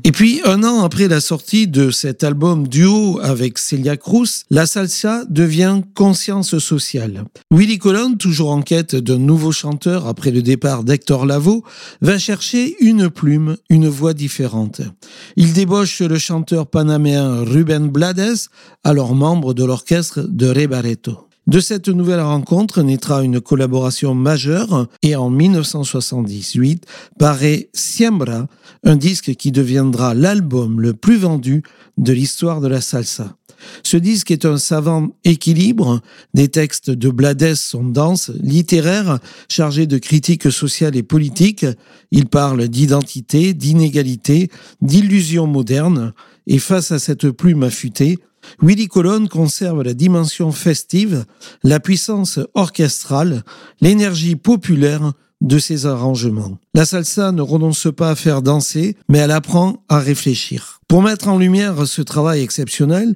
Et puis, un an après la sortie de cet album duo avec Celia Cruz, la salsa devient conscience sociale. Willie Colon, toujours en quête d'un nouveau chanteur après le départ d'Hector Lavoe, va chercher une plume, une voix différente. Il débauche le chanteur panaméen Rubén Blades, alors membre de l'orchestre de Ray Barretto. De cette nouvelle rencontre naîtra une collaboration majeure et en 1978 paraît Siembra, un disque qui deviendra l'album le plus vendu de l'histoire de la salsa. Ce disque est un savant équilibre, des textes de Blades sont denses, littéraires, chargés de critiques sociales et politiques. Il parle d'identité, d'inégalité, d'illusions modernes, et face à cette plume affûtée, Willie Colon conserve la dimension festive, la puissance orchestrale, l'énergie populaire de ses arrangements. La salsa ne renonce pas à faire danser, mais elle apprend à réfléchir. Pour mettre en lumière ce travail exceptionnel,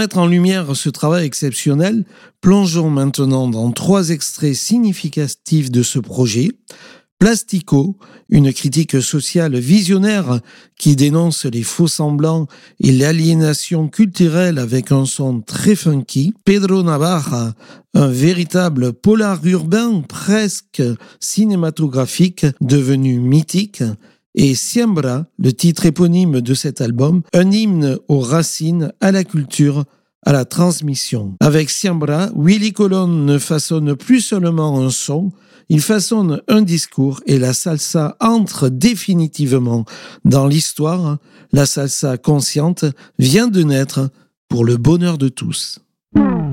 plongeons maintenant dans 3 extraits significatifs de ce projet. Plastico, une critique sociale visionnaire qui dénonce les faux-semblants et l'aliénation culturelle avec un son très funky. Pedro Navarra, un véritable polar urbain presque cinématographique devenu mythique. Et Siembra, le titre éponyme de cet album, un hymne aux racines, à la culture, à la transmission. Avec Siembra, Willie Colon ne façonne plus seulement un son, il façonne un discours et la salsa entre définitivement dans l'histoire. La salsa consciente vient de naître pour le bonheur de tous.